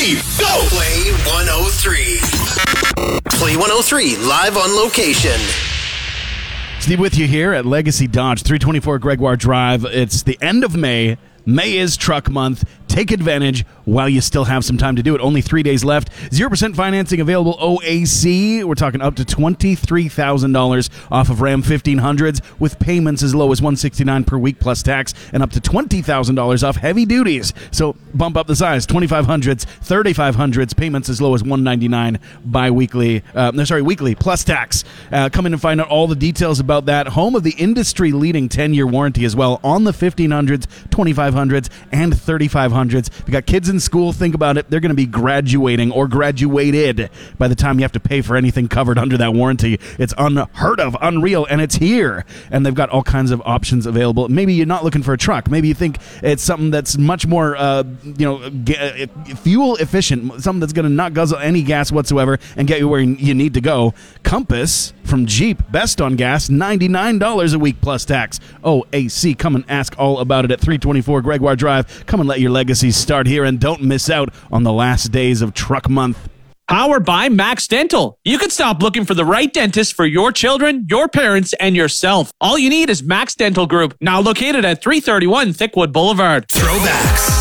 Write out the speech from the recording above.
3, go! Play 103. Play 103, live on location. Steve with you here at Legacy Dodge, 324 Gregoire Drive. It's the end of May. May is truck month. Take advantage while you still have some time to do it. Only 3 days left. 0% financing available OAC. We're talking up to $23,000 off of Ram 1500s with payments as low as $169 per week plus tax and up to $20,000 off heavy duties. So bump up the size. 2500s, 3500s, payments as low as $199 weekly plus tax. Come in and find out all the details about that. Home of the industry-leading 10-year warranty as well on the 1500s, 2500s, and 3500s. If you got kids in school, think about it. They're going to be graduating or graduated by the time you have to pay for anything covered under that warranty. It's unheard of, unreal, and it's here. And they've got all kinds of options available. Maybe you're not looking for a truck. Maybe you think it's something that's much more, fuel efficient, something that's going to not guzzle any gas whatsoever and get you where you need to go. Compass from Jeep, best on gas, $99 a week plus tax. OAC, come and ask all about it at 324 Gregoire Drive. Come and let your legacy start here and don't miss out on the last days of truck month. Powered by Max Dental. You can stop looking for the right dentist for your children, your parents, and yourself. All you need is Max Dental Group, now located at 331 Thickwood Boulevard. Throwbacks.